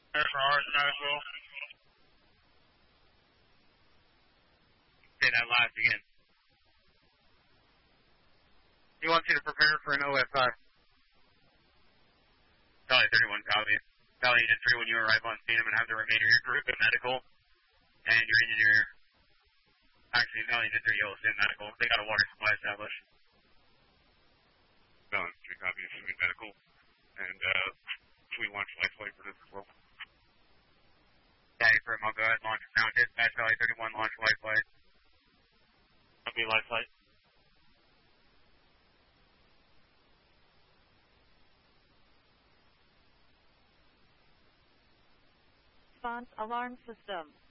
SRR is Nashville. Say that last again. He wants you to prepare for an OSI. Valley 31, copy. Valley Unit 3, when you arrive on scene, I'm going to have the remainder of your group at medical, and your engineer, actually, Valley Unit 3, Yellowstone Medical. They got a water supply established. Valley Unit 3, copy, assuming medical, and we launch life flight for this as well. Yeah, affirm, I'll go ahead and launch it now. Dispatch Valley 31, launch life flight. Copy, life flight. Response alarm system.